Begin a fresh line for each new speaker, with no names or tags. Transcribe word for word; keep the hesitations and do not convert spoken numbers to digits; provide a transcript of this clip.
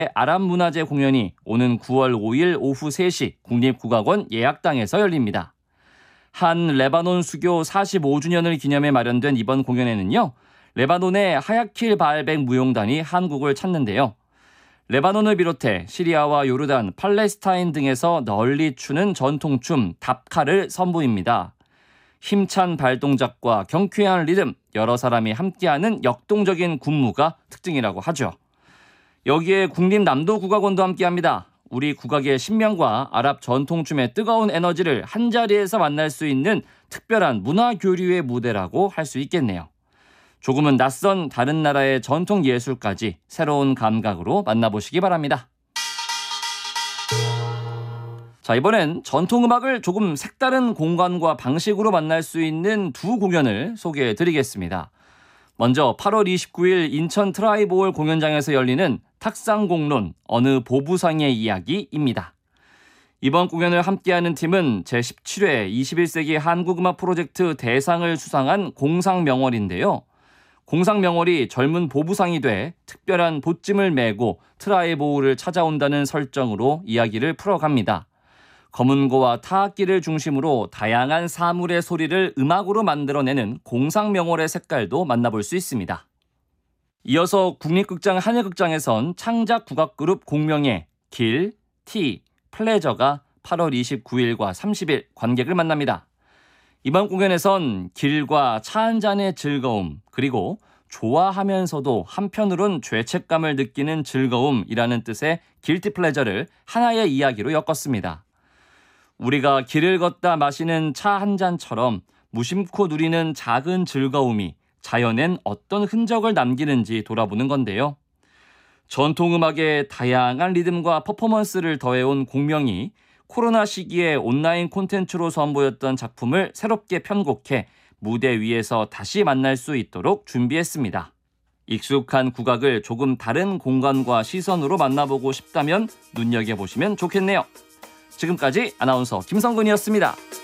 아랍문화재 공연이 오는 구월 오일 오후 세 시 국립국악원 예약당에서 열립니다. 한 레바논 수교 사십오 주년을 기념해 마련된 이번 공연에는요, 레바논의 하야킬 바알백 무용단이 한국을 찾는데요. 레바논을 비롯해 시리아와 요르단, 팔레스타인 등에서 널리 추는 전통춤 답카를 선보입니다. 힘찬 발동작과 경쾌한 리듬, 여러 사람이 함께하는 역동적인 군무가 특징이라고 하죠. 여기에 국립남도국악원도 함께합니다. 우리 국악의 신명과 아랍 전통춤의 뜨거운 에너지를 한자리에서 만날 수 있는 특별한 문화교류의 무대라고 할 수 있겠네요. 조금은 낯선 다른 나라의 전통 예술까지 새로운 감각으로 만나보시기 바랍니다. 자, 이번엔 전통음악을 조금 색다른 공간과 방식으로 만날 수 있는 두 공연을 소개해 드리겠습니다. 먼저 팔월 이십구일 인천 트라이보홀 공연장에서 열리는 탁상공론 어느 보부상의 이야기입니다. 이번 공연을 함께하는 팀은 제십칠 회 이십일 세기 한국음악 프로젝트 대상을 수상한 공상명월인데요. 공상명월이 젊은 보부상이 돼 특별한 보찜을 메고 트라이보홀을 찾아온다는 설정으로 이야기를 풀어갑니다. 검은고와 타악기를 중심으로 다양한 사물의 소리를 음악으로 만들어내는 공상명월의 색깔도 만나볼 수 있습니다. 이어서 국립극장 하늘극장에선 창작 국악그룹 공명의 길, 티, 플레저가 팔월 이십구일과 삼십일 관객을 만납니다. 이번 공연에선 길과 차 한 잔의 즐거움, 그리고 좋아하면서도 한편으론 죄책감을 느끼는 즐거움이라는 뜻의 길티 플레저를 하나의 이야기로 엮었습니다. 우리가 길을 걷다 마시는 차 한 잔처럼 무심코 누리는 작은 즐거움이 자연엔 어떤 흔적을 남기는지 돌아보는 건데요. 전통음악의 다양한 리듬과 퍼포먼스를 더해온 공명이 코로나 시기에 온라인 콘텐츠로 선보였던 작품을 새롭게 편곡해 무대 위에서 다시 만날 수 있도록 준비했습니다. 익숙한 국악을 조금 다른 공간과 시선으로 만나보고 싶다면 눈여겨보시면 좋겠네요. 지금까지 아나운서 김성근이었습니다.